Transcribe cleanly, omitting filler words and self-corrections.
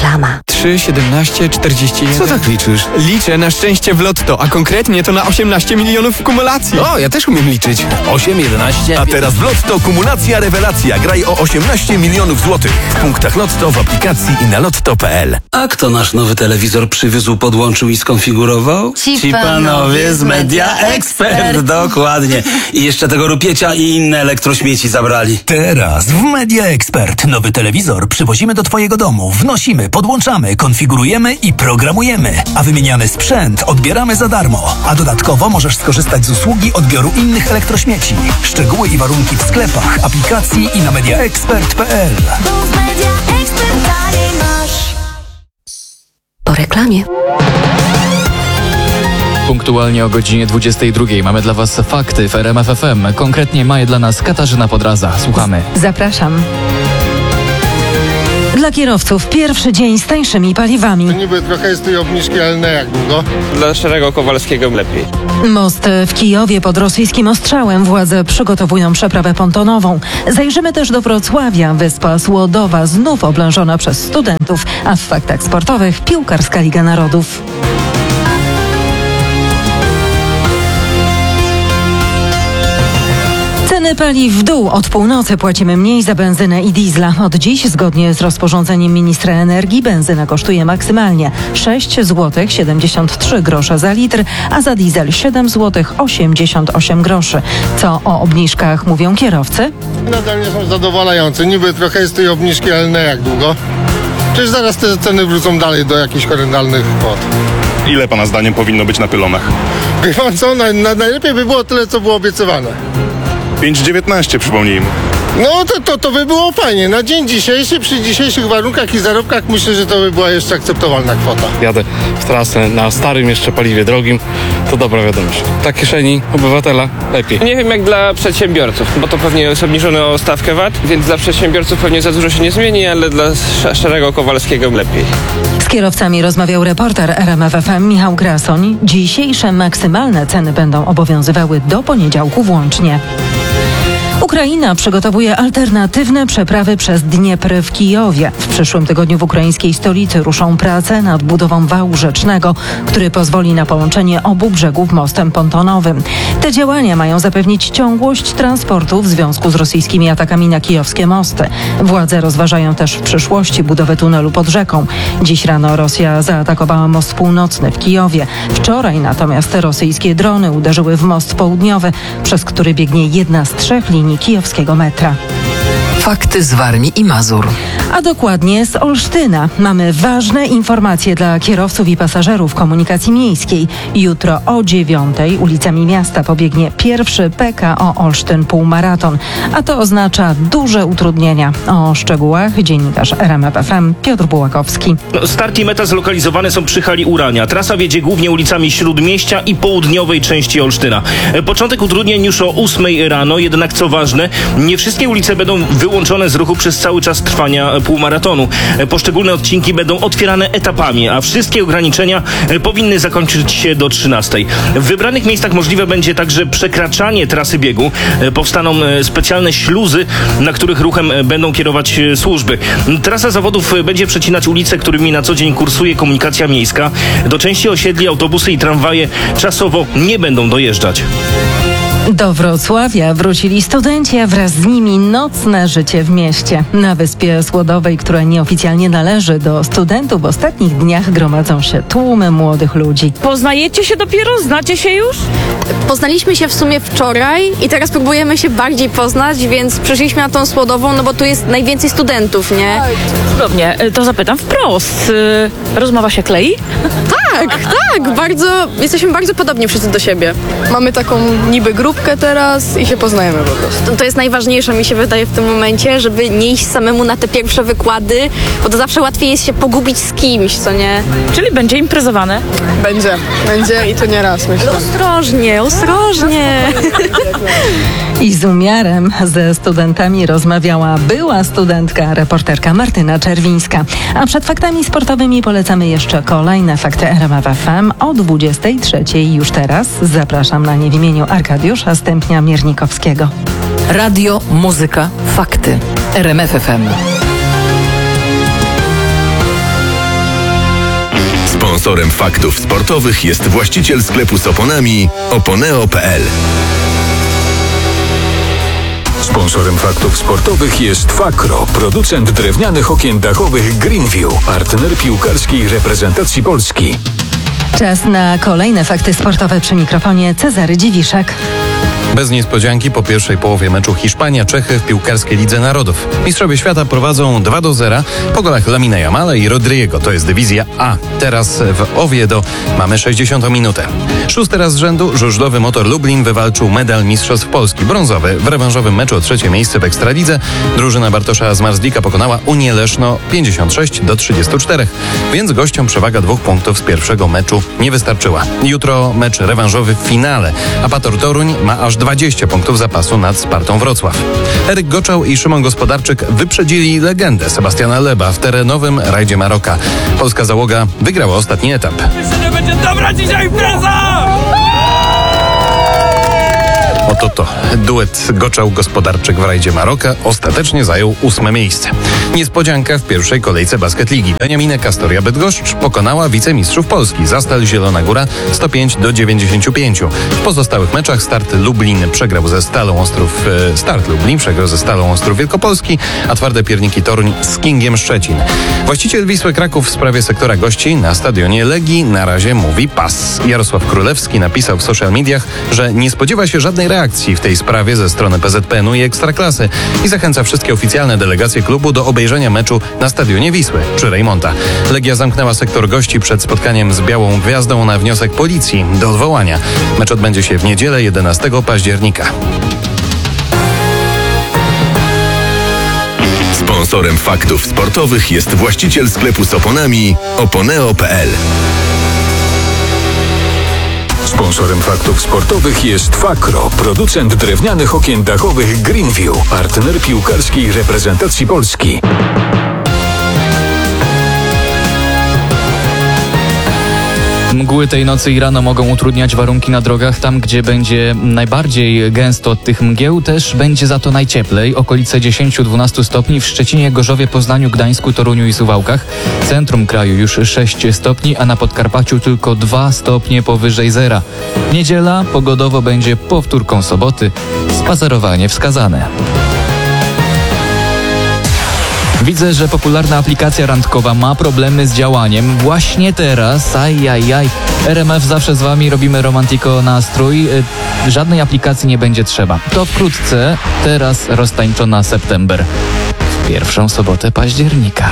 Reklama. 3, 17, 41. Co tak liczysz? Liczę na szczęście w lotto, a konkretnie to na 18 milionów w kumulacji. O, ja też umiem liczyć. 8, 11... A teraz w Lotto kumulacja rewelacja. Graj o 18 milionów złotych. W punktach Lotto, w aplikacji i na lotto.pl. A kto nasz nowy telewizor przywiózł, podłączył i skonfigurował? Ci panowie z Media Expert. Dokładnie. I jeszcze tego rupiecie i inne elektrośmieci zabrali. Teraz w Media Expert nowy telewizor przywozimy do twojego domu. Wnosimy, podłączamy, konfigurujemy i programujemy. A wymieniany sprzęt odbieramy za darmo. A dodatkowo możesz skorzystać z usługi odbioru innych elektrośmieci. Szczegóły i warunki w sklepach, aplikacji i na mediaexpert.pl. Po reklamie. Punktualnie o godzinie 22 mamy dla Was fakty w RMF FM. Konkretnie ma je dla nas Katarzyna Podraza. Słuchamy. Zapraszam. Dla kierowców pierwszy dzień z tańszymi paliwami. Niby trochę jest tej obniżki, ale nie jak długo. Dla Szerego Kowalskiego lepiej. Most w Kijowie pod rosyjskim ostrzałem. Władze przygotowują przeprawę pontonową. Zajrzymy też do Wrocławia. Wyspa Słodowa znów oblężona przez studentów, a w faktach sportowych piłkarska Liga Narodów. Ceny paliw w dół. Od północy płacimy mniej za benzynę i diesla. Od dziś, zgodnie z rozporządzeniem ministra energii, benzyna kosztuje maksymalnie 6 zł 73 grosze za litr, a za diesel 7 zł 88 groszy. Co o obniżkach mówią kierowcy? Nadal nie są zadowalające. Niby trochę jest tej obniżki, ale nie jak długo. Przecież zaraz te ceny wrócą dalej do jakichś horrendalnych kwot. Ile pana zdaniem powinno być na pylonach? Wie pan co? Najlepiej by było tyle, co było obiecywane. 5,19 przypomnijmy. No to by było fajnie. Na dzień dzisiejszy, przy dzisiejszych warunkach i zarobkach myślę, że to by była jeszcze akceptowalna kwota. Jadę w trasę na starym jeszcze paliwie drogim, to dobra wiadomość. Dla kieszeni obywatela lepiej. Nie wiem jak dla przedsiębiorców, bo to pewnie jest obniżone o stawkę VAT, więc dla przedsiębiorców pewnie za dużo się nie zmieni, ale dla Szerego Kowalskiego lepiej. Z kierowcami rozmawiał reporter RMF FM Michał Grasoń. Dzisiejsze maksymalne ceny będą obowiązywały do poniedziałku włącznie. Ukraina przygotowuje alternatywne przeprawy przez Dniepr w Kijowie. W przyszłym tygodniu w ukraińskiej stolicy ruszą prace nad budową wału rzecznego, który pozwoli na połączenie obu brzegów mostem pontonowym. Te działania mają zapewnić ciągłość transportu w związku z rosyjskimi atakami na kijowskie mosty. Władze rozważają też w przyszłości budowę tunelu pod rzeką. Dziś rano Rosja zaatakowała most północny w Kijowie. Wczoraj natomiast rosyjskie drony uderzyły w most południowy, przez który biegnie jedna z 3 linii kijowskiego metra. Fakty z Warmii i Mazur. A dokładnie z Olsztyna. Mamy ważne informacje dla kierowców i pasażerów komunikacji miejskiej. Jutro o 9:00 ulicami miasta pobiegnie pierwszy PKO Olsztyn Półmaraton. A to oznacza duże utrudnienia. O szczegółach dziennikarz RMF FM Piotr Bułakowski. Start i meta zlokalizowane są przy hali Urania. Trasa wiedzie głównie ulicami Śródmieścia i południowej części Olsztyna. Początek utrudnień już o 8:00 rano, jednak co ważne, nie wszystkie ulice będą wyłączone z ruchu przez cały czas trwania półmaratonu. Poszczególne odcinki będą otwierane etapami, a wszystkie ograniczenia powinny zakończyć się do 13:00. W wybranych miejscach możliwe będzie także przekraczanie trasy biegu. Powstaną specjalne śluzy, na których ruchem będą kierować służby. Trasa zawodów będzie przecinać ulice, którymi na co dzień kursuje komunikacja miejska. Do części osiedli autobusy i tramwaje czasowo nie będą dojeżdżać. Do Wrocławia wrócili studenci, a wraz z nimi nocne życie w mieście. Na Wyspie Słodowej, która nieoficjalnie należy do studentów, w ostatnich dniach gromadzą się tłumy młodych ludzi. Poznajecie się dopiero? Znacie się już? Poznaliśmy się w sumie wczoraj i teraz próbujemy się bardziej poznać, więc przyszliśmy na tą Słodową, no bo tu jest najwięcej studentów, nie? Cudownie, to zapytam wprost. Rozmowa się klei? Tak, jesteśmy bardzo podobni wszyscy do siebie. Mamy taką niby grupkę teraz i się poznajemy po prostu. To jest najważniejsze, mi się wydaje w tym momencie, żeby nie iść samemu na te pierwsze wykłady, bo to zawsze łatwiej jest się pogubić z kimś, co nie? Czyli będzie imprezowane? Będzie i to nie raz, myślę. Ostrożnie. I z umiarem ze studentami rozmawiała była studentka, reporterka Martyna Czerwińska. A przed faktami sportowymi polecamy jeszcze kolejne fakty RMF FM o 23:00 już teraz. Zapraszam na nie w imieniu Arkadiusza Stępnia-Miernikowskiego. Radio, muzyka, fakty. RMF FM. Sponsorem faktów sportowych jest właściciel sklepu z oponami oponeo.pl. Sponsorem faktów sportowych jest Fakro, producent drewnianych okien dachowych Greenview, partner piłkarskiej reprezentacji Polski. Czas na kolejne fakty sportowe przy mikrofonie Cezary Dziwiszek. Bez niespodzianki po pierwszej połowie meczu Hiszpania-Czechy w piłkarskiej Lidze Narodów. Mistrzowie świata prowadzą 2-0 po golach Lamina Yamala i Rodriego. To jest dywizja A. Teraz w Oviedo mamy 60. minutę. 6. raz z rzędu żużlowy Motor Lublin wywalczył medal Mistrzostw Polski brązowy. W rewanżowym meczu o 3. miejsce w Ekstralidze drużyna Bartosza Zmarzlika pokonała Unię Leszno 56-34, więc gościom przewaga 2 punktów z pierwszego meczu nie wystarczyła. Jutro mecz rewanżowy w finale. Apator Toruń ma aż 20 punktów zapasu nad Spartą Wrocław. Eryk Goczał i Szymon Gospodarczyk wyprzedzili legendę Sebastiana Leba w terenowym rajdzie Maroka. Polska załoga wygrała ostatni etap. Nie będzie dobra dzisiaj impreza! Oto to. Duet Goczał-Gospodarczyk w rajdzie Maroka ostatecznie zajął 8. miejsce. Niespodzianka w pierwszej kolejce Basket Ligi. Beniaminek Astoria Bydgoszcz pokonała wicemistrzów Polski Zastal Zielona Góra 105-95. W pozostałych meczach Start Lublin przegrał ze Stalą Ostrów Wielkopolski, a Twarde Pierniki Toruń z Kingiem Szczecin. Właściciel Wisły Kraków w sprawie sektora gości na stadionie Legii na razie mówi pas. Jarosław Królewski napisał w social mediach, że nie spodziewa się żadnej reakcji w tej sprawie ze strony PZPN-u i Ekstraklasy i zachęca wszystkie oficjalne delegacje klubu do obejrzenia meczu na stadionie Wisły przy Rejmonta. Legia zamknęła sektor gości przed spotkaniem z Białą Gwiazdą na wniosek policji do odwołania. Mecz odbędzie się w niedzielę 11 października. Sponsorem faktów sportowych jest właściciel sklepu z oponami oponeo.pl. Sponsorem faktów sportowych jest Fakro, producent drewnianych okien dachowych Greenview, partner piłkarskiej reprezentacji Polski. Mgły tej nocy i rano mogą utrudniać warunki na drogach. Tam, gdzie będzie najbardziej gęsto od tych mgieł, też będzie za to najcieplej. Okolice 10-12 stopni w Szczecinie, Gorzowie, Poznaniu, Gdańsku, Toruniu i Suwałkach. Centrum kraju już 6 stopni, a na Podkarpaciu tylko 2 stopnie powyżej zera. Niedziela pogodowo będzie powtórką soboty. Spacerowanie wskazane. Widzę, że popularna aplikacja randkowa ma problemy z działaniem. Właśnie teraz, RMF zawsze z wami, robimy romantiko nastrój. Żadnej aplikacji nie będzie trzeba. To wkrótce, teraz roztańczona September. W pierwszą sobotę października.